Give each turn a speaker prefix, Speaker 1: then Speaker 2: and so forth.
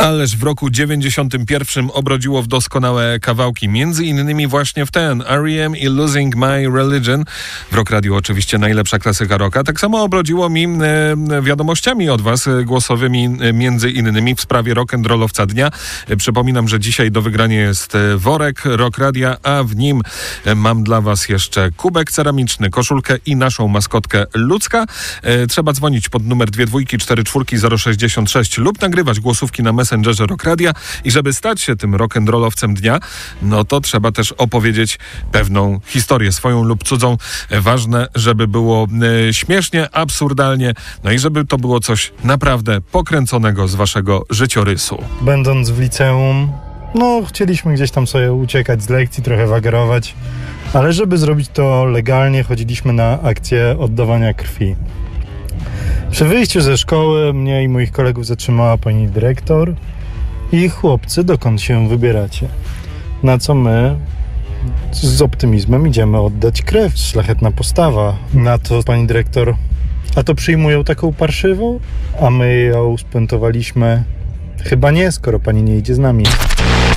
Speaker 1: Ależ w roku 91 obrodziło w doskonałe kawałki, między innymi właśnie w ten R.E.M. i Losing My Religion. W Rock Radio oczywiście najlepsza klasyka rocka. Tak samo obrodziło mi wiadomościami od was głosowymi, między innymi w sprawie rock'n'rollowca dnia. Przypominam, że dzisiaj do wygrania jest worek Rock Radia, a w nim mam dla was jeszcze kubek ceramiczny, koszulkę i naszą maskotkę Ludzka. Trzeba dzwonić pod numer 2244066 lub nagrywać głosówki na Messengerze Rock Radia i żeby stać się tym rock'n'rollowcem dnia, no to trzeba też opowiedzieć pewną historię, swoją lub cudzą. Ważne, żeby było śmiesznie, absurdalnie, no i żeby to było coś naprawdę pokręconego z waszego życiorysu.
Speaker 2: Będąc w liceum, chcieliśmy gdzieś tam sobie uciekać z lekcji, trochę wagerować, ale żeby zrobić to legalnie, chodziliśmy na akcję oddawania krwi. Przy wyjściu ze szkoły mnie i moich kolegów zatrzymała pani dyrektor i chłopcy, dokąd się wybieracie? Na co my z optymizmem idziemy oddać krew, szlachetna postawa. Na to pani dyrektor, a to przyjmują taką parszywą? A my ją spuentowaliśmy, chyba nie, skoro pani nie idzie z nami.